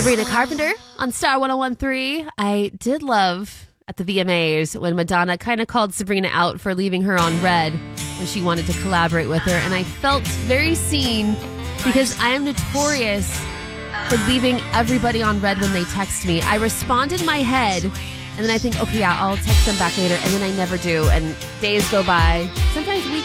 Sabrina Carpenter on Star 101.3. I did love at the VMAs when Madonna kind of called Sabrina out for leaving her on Red when she wanted to collaborate with her. And I felt very seen because I am notorious for leaving everybody on Red when they text me. I respond in my head and then I think, okay, yeah, I'll text them back later. And then I never do. And days go by. Sometimes weeks